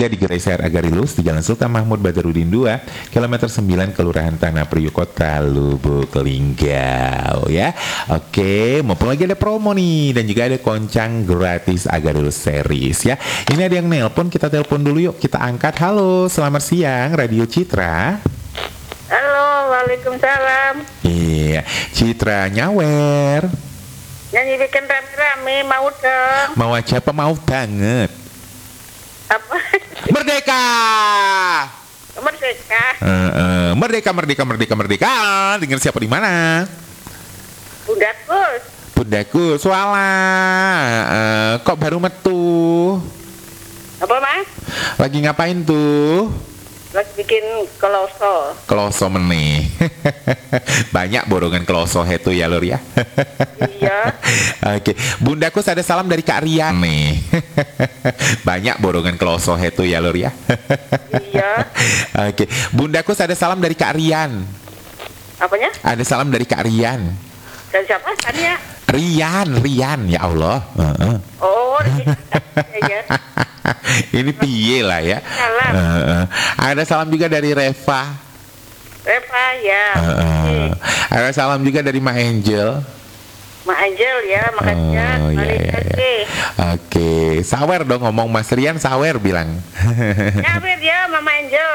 di Gereser Agarilus di Jalan Sultan Mahmud Badarudin 2, kilometer 9, Kelurahan Tanah Priuk, Kota Lubuk Linggau ya. Oke, mumpung lagi ada promo nih dan juga ada koncang gratis Agarilus series ya. Ini ada yang nelpon, kita telepon dulu yuk, kita angkat. Halo, selamat siang Radio Citra. Halo, waalaikumsalam. Iya, Citra nyawer. Nyanyi bikin rame-rame, mau dong. Mau aja apa? Mau banget. Apa? Merdeka. Merdeka. Merdeka, merdeka, merdeka, merdeka. Dengar siapa di mana? Bundakus. Bundaku, suala. Kok baru metu? Apa, Mas? Lagi ngapain tuh? Lagi bikin kloso. Kloso meneh. Banyak borongan kloso itu ya lur ya. Iya. Oke, Bundaku ada salam dari Kak Rian nih. Banyak borongan kloso itu ya lur ya. Iya. Oke, Bundaku ada salam dari Kak Rian. Apanya? Ada salam dari Kak Rian. Dan siapa? Tanya. Rian, ya Allah. Oh, iya. Ini piye lah ya. Salam. Ada salam juga dari Reva. Reva ya. Ada salam juga dari Ma Angel. Ma Angel ya, makanya. Iya. Oke, sawer dong ngomong Mas Rian, sawer bilang. Sawer ya, Mama Angel.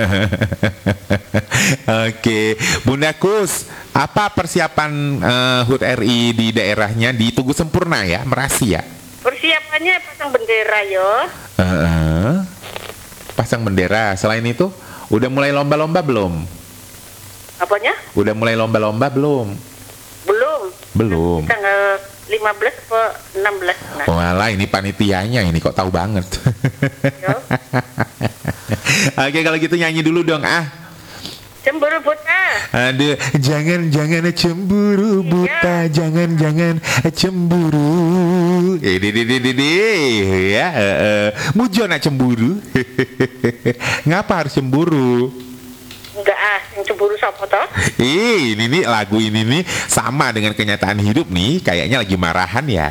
Oke, Bunda Kus, apa persiapan HUT RI di daerahnya di Tugu Sempurna ya, Merasi ya? Persiapannya pasang bendera yo. Pasang bendera. Selain itu, udah mulai lomba-lomba belum? Apanya? Udah mulai lomba-lomba belum? Belum. Tanggal 15 ke 16. Nah. Walah, ini panitianya ini kok tahu banget. Oke, kalau gitu nyanyi dulu dong Cemburu buta. Aduh, jangan cemburu buta, jangan cemburu. Ya, mujo nak cemburu. Ngapa harus cemburu? Enggak yang cemburu siapa toh? Ini nih lagu ini nih sama dengan kenyataan hidup nih, kayaknya lagi marahan ya.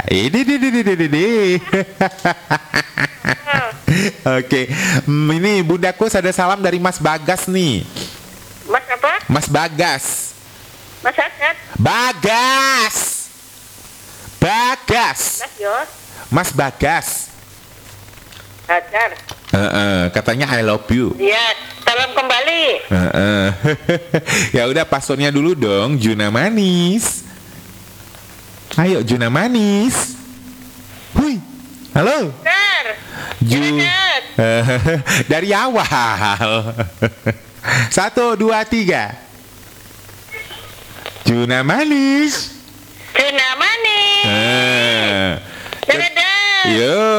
Oke, ini Bundaku ada salam dari Mas Bagas nih. Mas apa? Mas Bagas. Mas Hadat. Bagas. Mas yo. Mas Bagas. Hajar. Katanya I love you. Iya, salam kembali. Ya udah passwordnya dulu dong, Juna Manis. Ayo Juna Manis. Hui. Halo. Dari awal. 1, 2, 3. Juna Manis. Juna Manis. Dadah. Yo.